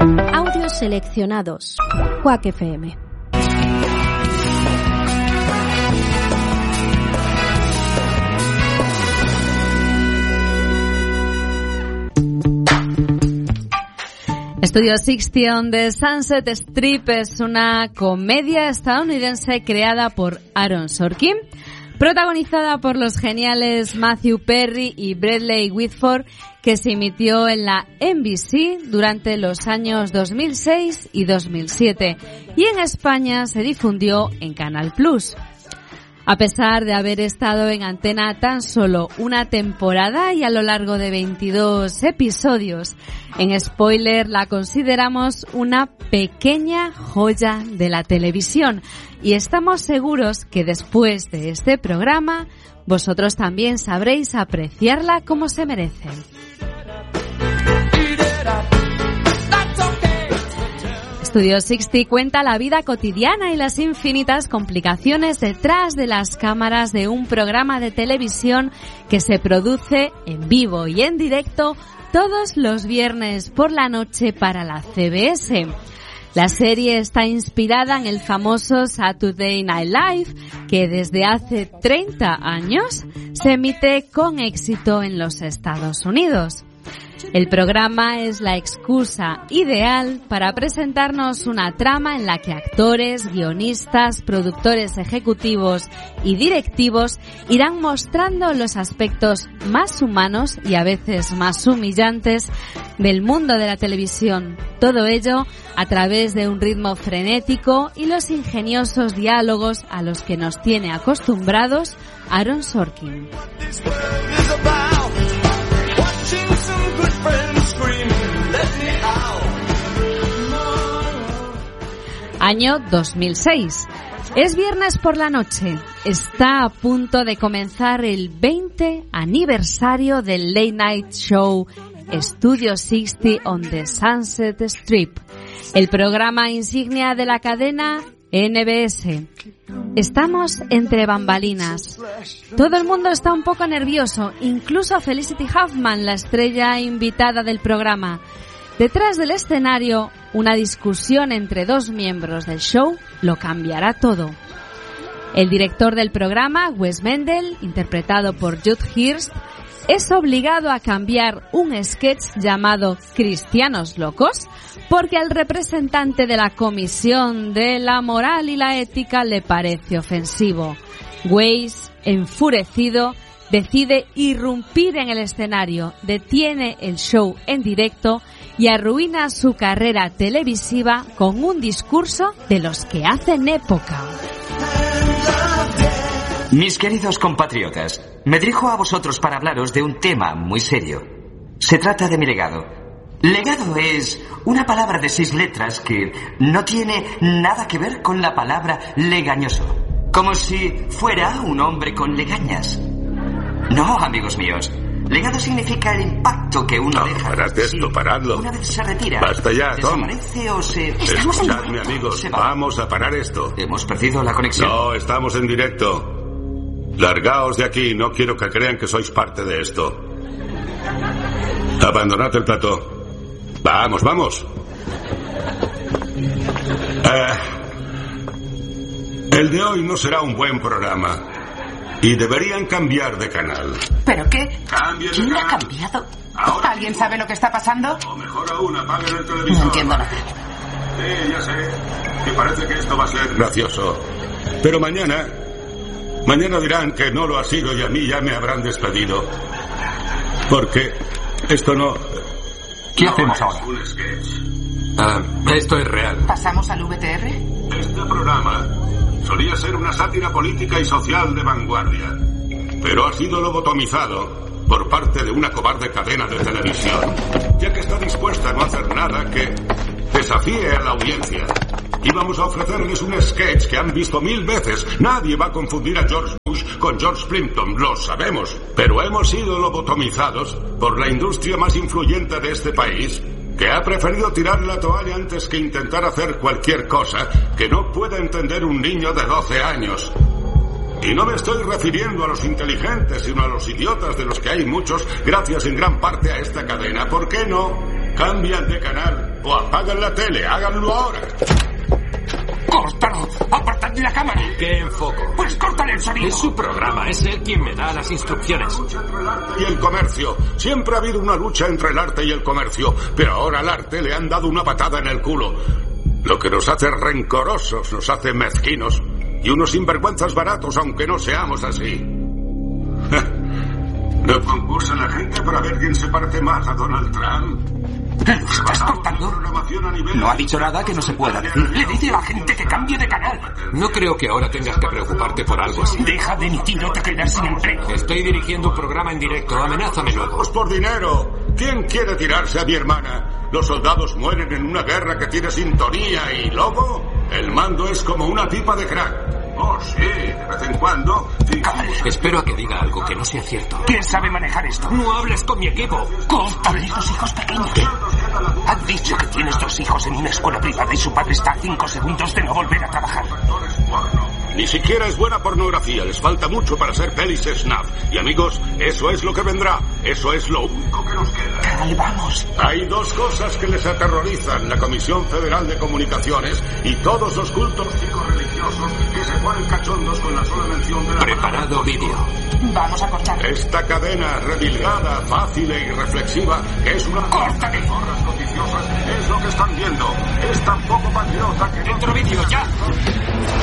Audios seleccionados. Quack FM. Studio 60 on the Sunset Strip es una comedia estadounidense creada por Aaron Sorkin, protagonizada por los geniales Matthew Perry y Bradley Whitford, que se emitió en la NBC durante los años 2006 y 2007 y en España se difundió en Canal Plus. A pesar de haber estado en antena tan solo una temporada y a lo largo de 22 episodios, en Spoiler la consideramos una pequeña joya de la televisión y estamos seguros que después de este programa vosotros también sabréis apreciarla como se merece. Studio 60 cuenta la vida cotidiana y las infinitas complicaciones detrás de las cámaras de un programa de televisión que se produce en vivo y en directo todos los viernes por la noche para la CBS. La serie está inspirada en el famoso Saturday Night Live, que desde hace 30 años se emite con éxito en los Estados Unidos. El programa es la excusa ideal para presentarnos una trama en la que actores, guionistas, productores ejecutivos y directivos irán mostrando los aspectos más humanos y a veces más humillantes del mundo de la televisión. Todo ello a través de un ritmo frenético y los ingeniosos diálogos a los que nos tiene acostumbrados Aaron Sorkin. Año 2006. Es viernes por la noche. Está a punto de comenzar el 20 aniversario del Late Night Show Studio 60 on the Sunset Strip, el programa insignia de la cadena NBS. Estamos entre bambalinas. Todo el mundo está un poco nervioso, incluso Felicity Huffman, la estrella invitada del programa. Detrás del escenario, una discusión entre dos miembros del show lo cambiará todo. El director del programa, Wes Mendel, interpretado por Judd Hirsch, es obligado a cambiar un sketch llamado Cristianos Locos porque al representante de la Comisión de la Moral y la Ética le parece ofensivo. Wes, enfurecido, decide irrumpir en el escenario, detiene el show en directo y arruina su carrera televisiva con un discurso de los que hacen época. Mis queridos compatriotas, me dirijo a vosotros para hablaros de un tema muy serio. Se trata de mi legado. Legado es una palabra de 6 letras que no tiene nada que ver con la palabra legañoso. Como si fuera un hombre con legañas. No, amigos míos. Legado significa el impacto que uno deja. Parad esto, paradlo. Una vez se retira. Basta ya, Tom. Desaparece o se... Escuchadme, amigos. Vamos a parar esto. Hemos perdido la conexión. No, estamos en directo. Largaos de aquí. No quiero que crean que sois parte de esto. Abandonad el plató. Vamos, vamos. El de hoy no será un buen programa. Y deberían cambiar de canal. ¿Pero qué? ¿Quién ha cambiado? Ahora ¿Alguien sabe lo que está pasando? O mejor aún, apaguen el televisor. No entiendo nada. Sí, ya sé. Que parece que esto va a ser gracioso. Pero mañana dirán que no lo ha sido y a mí ya me habrán despedido. Porque esto no... ¿Qué hacemos ahora? Es un sketch. Esto es real. ¿Pasamos al VTR? Este programa solía ser una sátira política y social de vanguardia, pero ha sido lobotomizado por parte de una cobarde cadena de televisión, ya que está dispuesta a no hacer nada que desafíe a la audiencia. Íbamos a ofrecerles un sketch que han visto 1000 veces. Nadie va a confundir a George Bush con George Plimpton, lo sabemos, pero hemos sido lobotomizados por la industria más influyente de este país, que ha preferido tirar la toalla antes que intentar hacer cualquier cosa que no pueda entender un niño de 12 años. Y no me estoy refiriendo a los inteligentes, sino a los idiotas, de los que hay muchos, gracias en gran parte a esta cadena. ¿Por qué no cambian de canal o apaguen la tele. Háganlo ahora. ¡Córtalo! ¡Apartad la cámara! ¿Qué enfoco? Pues córtale el sonido. Es su programa, es él quien me da las instrucciones. Entre el arte y el comercio. Siempre ha habido una lucha entre el arte y el comercio, pero ahora al arte le han dado una patada en el culo. Lo que nos hace rencorosos, nos hace mezquinos y unos sinvergüenzas baratos, aunque no seamos así. ¿No concursa la gente para ver quién se parece más a Donald Trump? ¿Lo estás cortando? No ha dicho nada que no se pueda decir. Le dice a la gente que cambie de canal. No creo que ahora tengas que preocuparte por algo así. Deja de emitir o te quedas sin empleo. Estoy dirigiendo un programa en directo. Amenázame luego. Pues por dinero. ¿Quién quiere tirarse a mi hermana? ¿Los soldados mueren en una guerra que tiene sintonía y logo? El mando es como una pipa de crack. Oh, sí, de vez en cuando. Espero a que diga algo que no sea cierto. ¿Quién sabe manejar esto? No hables con mi equipo. Córtale los hijos pequeños. Han dicho que tienes 2 hijos en una escuela privada y su padre está a 5 segundos de no volver a trabajar. Ni siquiera es buena pornografía. Les falta mucho para ser pelis snuff. Y amigos, eso es lo que vendrá. Eso es lo único que nos queda. Vamos. Hay 2 cosas que les aterrorizan. La Comisión Federal de Comunicaciones y todos los cultos psicorreligiosos que se ponen cachondos con la sola mención de la... Preparado vídeo. Vamos a cortar. Esta cadena remilgada, fácil e irreflexiva es una... ¡Córtale! Zorras codiciosas es lo que están viendo. Es tan poco patriota que... ¡Dentro vídeo, ya!